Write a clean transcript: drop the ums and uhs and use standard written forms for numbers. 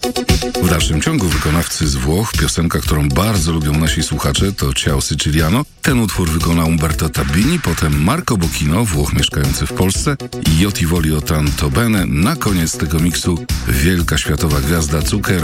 W dalszym ciągu wykonawcy z Włoch, piosenka, którą bardzo lubią nasi słuchacze, to Ciao Siciliano. Ten utwór wykonał Umberto Tabini, potem Marco Bocchino, Włoch mieszkający w Polsce, i Io ti voglio tanto bene. Na koniec tego miksu wielka światowa gwiazda Zucchero.